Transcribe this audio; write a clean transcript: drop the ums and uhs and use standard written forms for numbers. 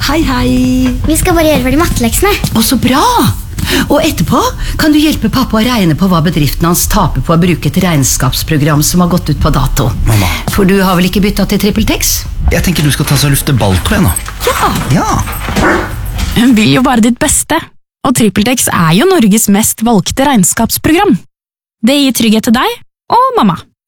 Hei, hei. Vi skal bare gjøre ferdig matteleksene. Å, så bra! Og etterpå kan du hjelpe pappa å regne på hva bedriften hans taper på å bruke et regnskapsprogram som har gått ut på dato. Mamma. For du har vel ikke byttet til TrippelTex? Jeg tenker du skal ta seg og lufte balltre nå. Ja. Hun vil jo bare ditt beste, og TrippelTex er jo Norges mest valgte regnskapsprogram. Det gir trygghet til deg og mamma.